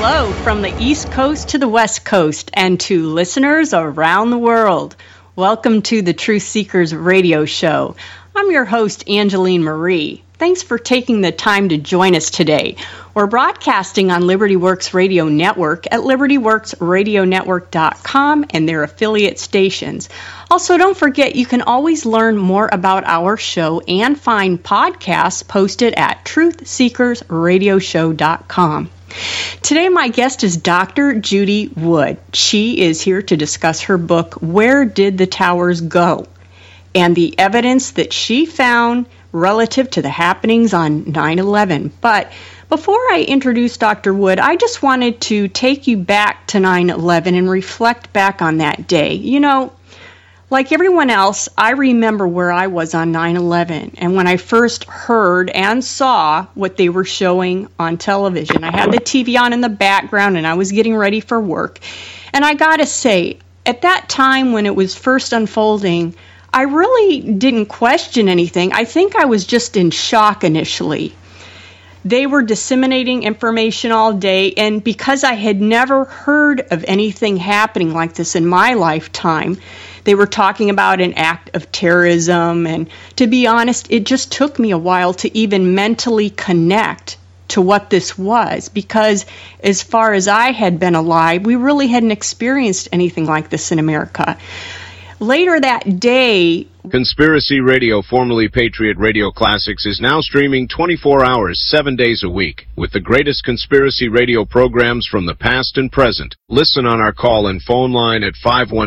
Hello from the East Coast to the West Coast and to listeners around the world. Welcome to the Truth Seekers radio show. I'm your host, Angeline Marie. Thanks for taking the time to join us today. We're broadcasting on Liberty Works Radio Network at libertyworksradionetwork.com and their affiliate stations. Also, don't forget you can always learn more about our show and find podcasts posted at truthseekersradioshow.com. Today, my guest is Dr. Judy Wood. She is here to discuss her book, Where Did the Towers Go? And the evidence that she found relative to the happenings on 9/11. But before I introduce Dr. Wood, I just wanted to take you back to 9/11 and reflect back on that day. You know, like everyone else, I remember where I was on 9/11 and when I first heard and saw what they were showing on television. I had the TV on in the background and I was getting ready for work. And I gotta say, at that time when it was first unfolding, I really didn't question anything. I think I was just in shock initially. They were disseminating information all day, and because I had never heard of anything happening like this in my lifetime, they were talking about an act of terrorism, and to be honest, it just took me a while to even mentally connect to what this was, because as far as I had been alive, we really hadn't experienced anything like this in America. Later that day, Conspiracy Radio, formerly Patriot Radio Classics, is now streaming 24 hours, 7 days a week, with the greatest conspiracy radio programs from the past and present. Listen on our call and phone line at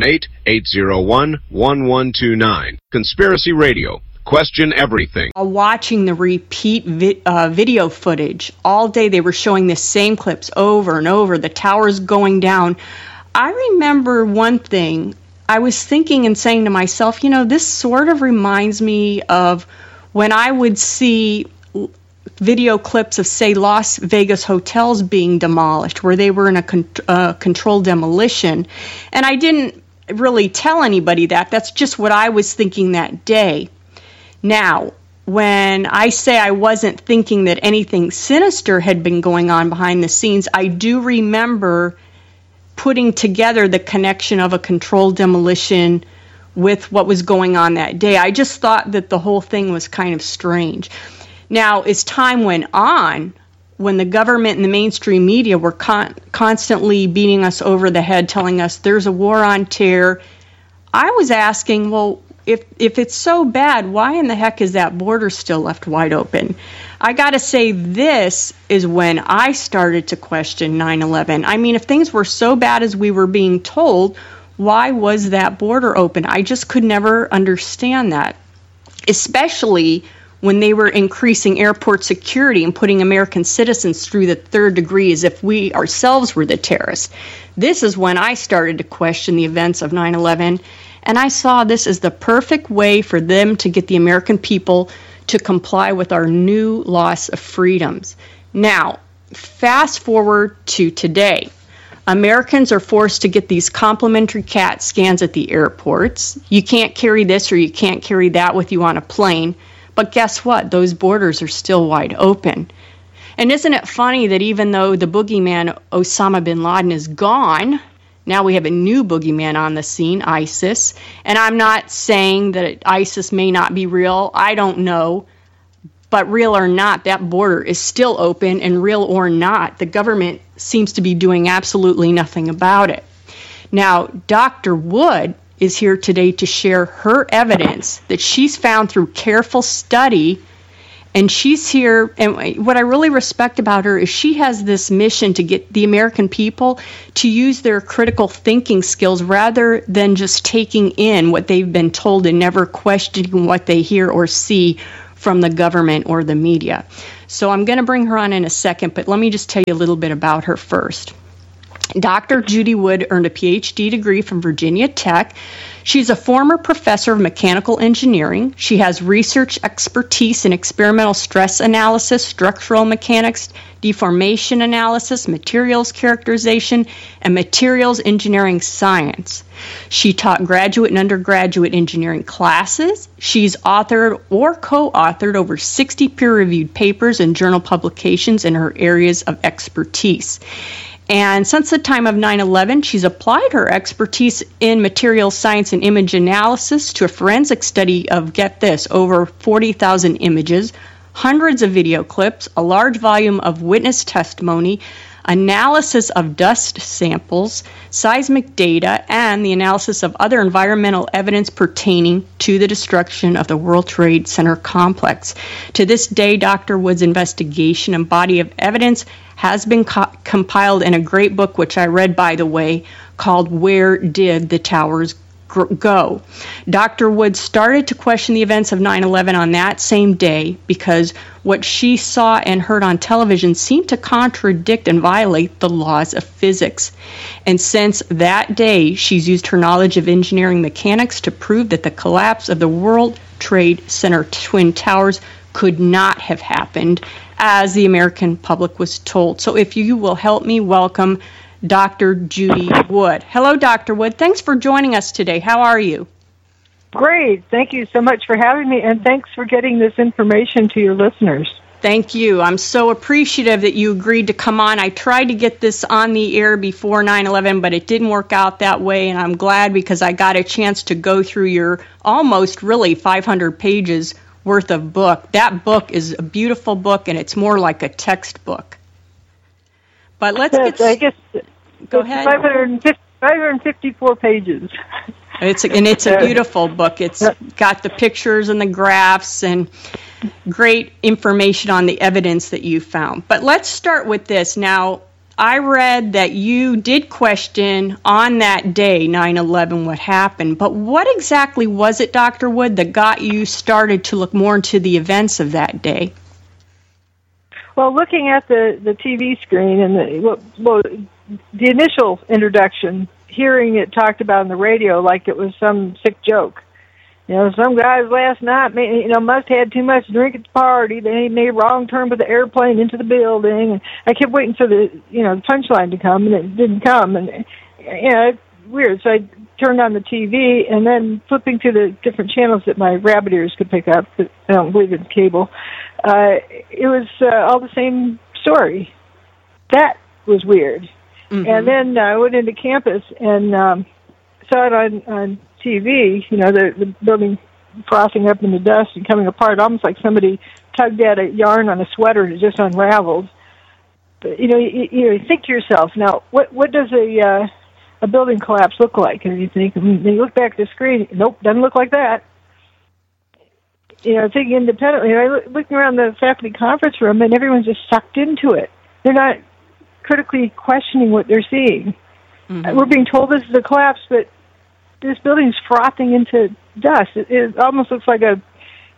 518-801-1129. Conspiracy Radio. Question everything. Watching the repeat video footage all day, they were showing the same clips over and over, the towers going down. I remember one thing. I was thinking and saying to myself, you know, this sort of reminds me of when I would see video clips of, say, Las Vegas hotels being demolished, where they were in a controlled demolition. And I didn't really tell anybody that. That's just what I was thinking that day. Now, when I say I wasn't thinking that anything sinister had been going on behind the scenes, I do remember putting together the connection of a controlled demolition with what was going on that day. I just thought that the whole thing was kind of strange. Now, as time went on, when the government and the mainstream media were constantly beating us over the head, telling us there's a war on terror, I was asking, well, if it's so bad, why in the heck is that border still left wide open? I got to say, this is when I started to question 9/11. I mean, if things were so bad as we were being told, why was that border open? I just could never understand that, especially when they were increasing airport security and putting American citizens through the third degree as if we ourselves were the terrorists. This is when I started to question the events of 9/11, and I saw this as the perfect way for them to get the American people to comply with our new loss of freedoms. Now, fast forward to today. Americans are forced to get these complimentary CAT scans at the airports. You can't carry this or you can't carry that with you on a plane. But guess what? Those borders are still wide open. And isn't it funny that even though the boogeyman Osama bin Laden is gone, now we have a new boogeyman on the scene, ISIS. And I'm not saying that ISIS may not be real. I don't know. But real or not, that border is still open. And real or not, the government seems to be doing absolutely nothing about it. Now, Dr. Wood is here today to share her evidence that she's found through careful study. And she's here, and what I really respect about her is she has this mission to get the American people to use their critical thinking skills rather than just taking in what they've been told and never questioning what they hear or see from the government or the media. So I'm going to bring her on in a second, but let me just tell you a little bit about her first. Dr. Judy Wood earned a PhD degree from Virginia Tech. She's a former professor of mechanical engineering. She has research expertise in experimental stress analysis, structural mechanics, deformation analysis, materials characterization, and materials engineering science. She taught graduate and undergraduate engineering classes. She's authored or co-authored over 60 peer-reviewed papers and journal publications in her areas of expertise. And since the time of 9/11, she's applied her expertise in material science and image analysis to a forensic study of, get this, over 40,000 images, hundreds of video clips, a large volume of witness testimony, analysis of dust samples, seismic data, and the analysis of other environmental evidence pertaining to the destruction of the World Trade Center complex. To this day, Dr. Wood's investigation and body of evidence has been compiled in a great book, which I read, by the way, called Where Did the Towers Go? Dr. Wood started to question the events of 9/11 on that same day because what she saw and heard on television seemed to contradict and violate the laws of physics. And since that day, she's used her knowledge of engineering mechanics to prove that the collapse of the World Trade Center Twin Towers could not have happened as the American public was told. So if you will help me welcome Dr. Judy Wood. Hello, Dr. Wood. Thanks for joining us today. How are you? Great. Thank you so much for having me, and thanks for getting this information to your listeners. Thank you. I'm so appreciative that you agreed to come on. I tried to get this on the air before 9/11, but it didn't work out that way, and I'm glad because I got a chance to go through your almost really 500 pages worth of book. That book is a beautiful book, and it's more like a textbook. But let's go ahead. 554 pages. It's a beautiful book. It's got the pictures and the graphs and great information on the evidence that you found. But let's start with this. Now, I read that you did question on that day, 9/11, what happened. But what exactly was it, Dr. Wood, that got you started to look more into the events of that day? Well, looking at the TV screen and the initial introduction, hearing it talked about on the radio like it was some sick joke. You know, some guys last night, must have had too much to drink at the party. They made a wrong turn with the airplane into the building. And I kept waiting for the punchline to come, and it didn't come. And it's weird. So I turned on the TV, and then flipping through the different channels that my rabbit ears could pick up. I don't believe it's cable. It was all the same story. That was weird. Mm-hmm. And then I went into campus and saw it on TV, the building frothing up in the dust and coming apart, almost like somebody tugged at a yarn on a sweater and it just unraveled. But, you think to yourself, now, what does a building collapse look like? And you think, and you look back at the screen, nope, doesn't look like that. Thinking independently, looking around the faculty conference room, and everyone's just sucked into it. They're not critically questioning what they're seeing. Mm-hmm. We're being told this is a collapse, but this building's frothing into dust. It almost looks like a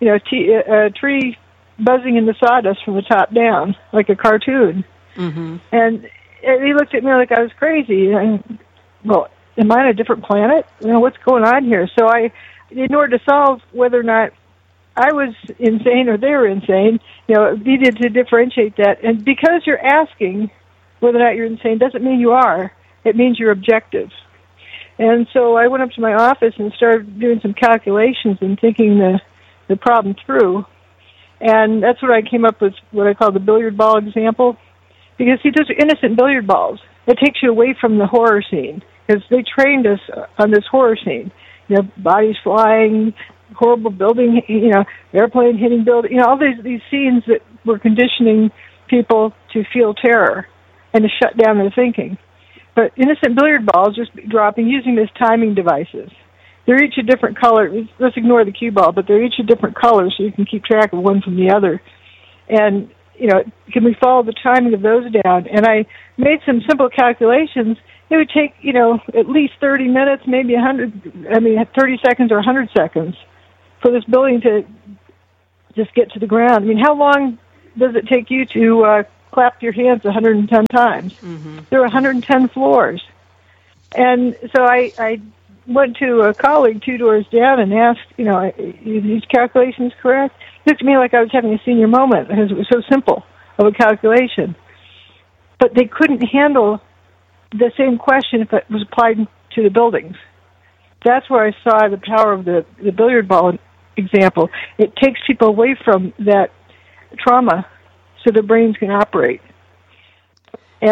tree buzzing in the sawdust from the top down, like a cartoon. Mm-hmm. And he looked at me like I was crazy. And, well, am I on a different planet? What's going on here? So in order to solve whether or not I was insane or they were insane, needed to differentiate that. And because you're asking whether or not you're insane doesn't mean you are. It means you're objective. And so I went up to my office and started doing some calculations and thinking the problem through. And that's what I came up with, what I call the billiard ball example. Because, those are innocent billiard balls. It takes you away from the horror scene. Because they trained us on this horror scene. Bodies flying, horrible building, airplane hitting building, all these scenes that were conditioning people to feel terror and to shut down their thinking. But innocent billiard balls just dropping using these timing devices. They're each a different color. Let's ignore the cue ball, but they're each a different color so you can keep track of one from the other. And, can we follow the timing of those down? And I made some simple calculations. It would take, at least 30 minutes, maybe 30 seconds or 100 seconds for this building to just get to the ground. How long does it take you to clap your hands 110 times? Mm-hmm. There are 110 floors. And so I went to a colleague 2 doors down and asked, are these calculations correct? It looked to me like I was having a senior moment because it was so simple of a calculation. But they couldn't handle the same question if it was applied to the buildings. That's where I saw the power of the billiard ball example. It takes people away from that trauma so their brains can operate. And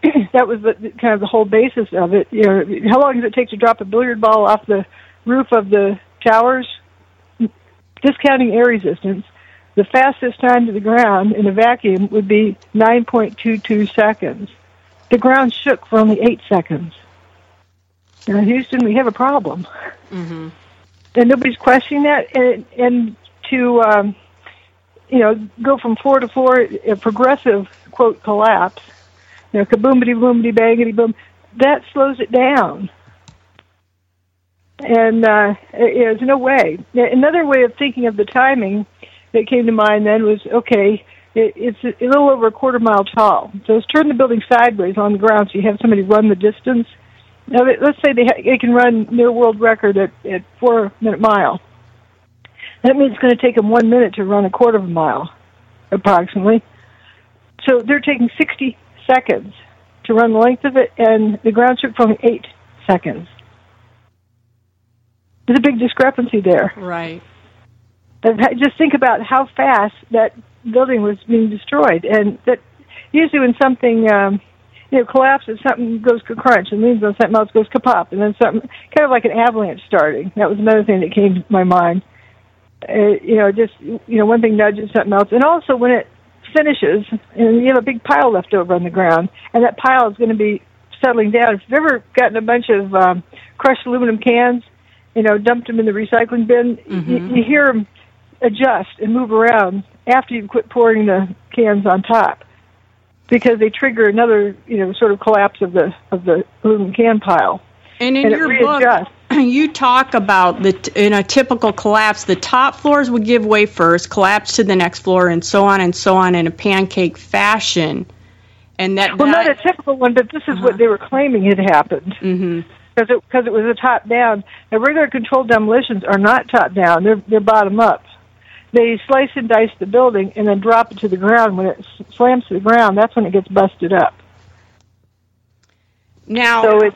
that was kind of the whole basis of it. You know, how long does it take to drop a billiard ball off the roof of the towers? Discounting air resistance, the fastest time to the ground in a vacuum would be 9.22 seconds. The ground shook for only 8 seconds. Now, in Houston, we have a problem. Mm-hmm. And nobody's questioning that. And to, go from floor to floor, a progressive, quote, collapse, kaboom-a-dee-boom-a-dee, bangity-boom, that slows it down. And there's no way. Another way of thinking of the timing that came to mind then was, okay, it's a little over a quarter mile tall. So let's turn the building sideways on the ground so you have somebody run the distance. Now, let's say they can run near world record at 4-minute mile. That means it's going to take them 1 minute to run a quarter of a mile, approximately. So they're taking 60 seconds to run the length of it, and the ground shook for only 8 seconds. There's a big discrepancy there. Right. Just think about how fast that building was being destroyed. And that usually when something collapses, something goes ka-crunch, and means when something else goes ka-pop, and then something, kind of like an avalanche starting. That was another thing that came to my mind. One thing nudges something else. And also when it finishes, and you have a big pile left over on the ground, and that pile is going to be settling down. If you've ever gotten a bunch of crushed aluminum cans, dumped them in the recycling bin, mm-hmm. you hear them adjust and move around after you've quit pouring the cans on top, because they trigger another, sort of collapse of the aluminum can pile. And in your book, you talk about in a typical collapse, the top floors would give way first, collapse to the next floor, and so on in a pancake fashion. And not a typical one, but this is what they were claiming had happened. Mm-hmm. Because it was a top-down. Now, regular controlled demolitions are not top-down. They're bottom-up. They slice and dice the building and then drop it to the ground. When it slams to the ground, that's when it gets busted up. Now, Go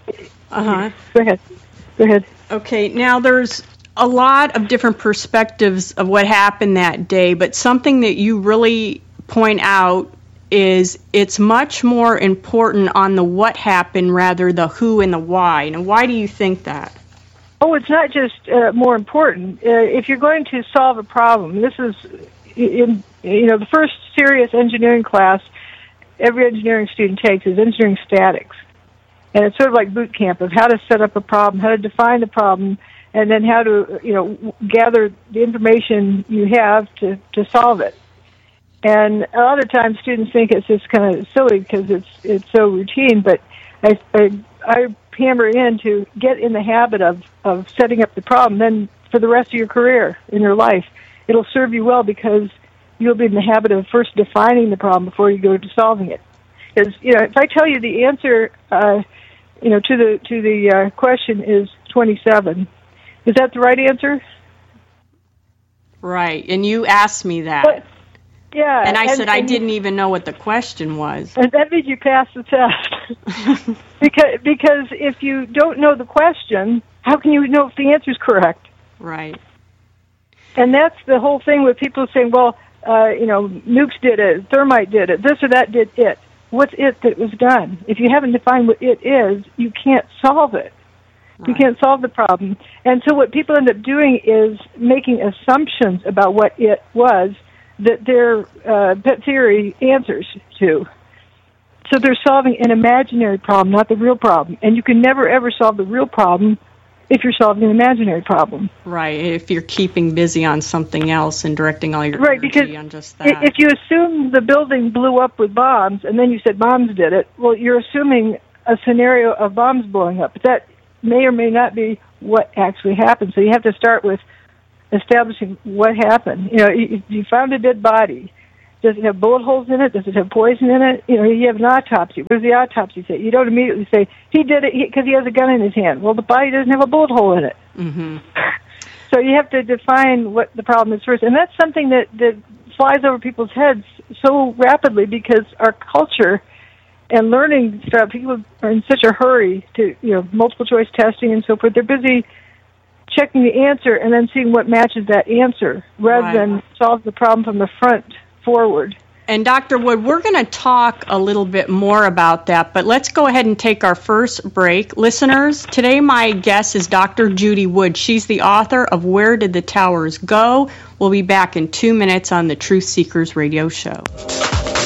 ahead. Okay, now there's a lot of different perspectives of what happened that day, but something that you really point out is it's much more important on the what happened rather the who and the why. Now, why do you think that? Oh, it's not just more important. If you're going to solve a problem, this is in the first serious engineering class every engineering student takes is engineering statics, and it's sort of like boot camp of how to set up a problem, how to define the problem, and then how to gather the information you have to solve it. And a lot of times students think it's just kind of silly because it's so routine, but I hammer in to get in the habit of setting up the problem. Then for the rest of your career in your life, it'll serve you well because you'll be in the habit of first defining the problem before you go to solving it. Because if I tell you the answer, to the question is 27, is that the right answer? Right, and you asked me that. But, yeah. And I said I didn't even know what the question was. And that means you passed the test. because if you don't know the question, how can you know if the answer is correct? Right. And that's the whole thing with people saying, well, nukes did it, thermite did it, this or that did it. What's it that was done? If you haven't defined what it is, you can't solve it. Right. You can't solve the problem. And so what people end up doing is making assumptions about what it was that their pet theory answers to. So they're solving an imaginary problem, not the real problem. And you can never, ever solve the real problem if you're solving an imaginary problem. Right, if you're keeping busy on something else and directing all your energy on just that. If you assume the building blew up with bombs and then you said bombs did it, well, you're assuming a scenario of bombs blowing up. But that may or may not be what actually happened. So you have to start with establishing what happened. You found a dead body. Does it have bullet holes in it? Does it have poison in it? You have an autopsy. What does the autopsy say? You don't immediately say, he did it because he has a gun in his hand. Well, the body doesn't have a bullet hole in it. Mm-hmm. So you have to define what the problem is first. And that's something that flies over people's heads so rapidly because our culture and learning stuff, people are in such a hurry to, multiple choice testing and so forth. They're busy checking the answer and then seeing what matches that answer rather than solve the problem from the front forward. And Dr. Wood, we're going to talk a little bit more about that, but let's go ahead and take our first break. Listeners, today my guest is Dr. Judy Wood. She's the author of Where Did the Towers Go? We'll be back in 2 minutes on the Truth Seekers Radio Show.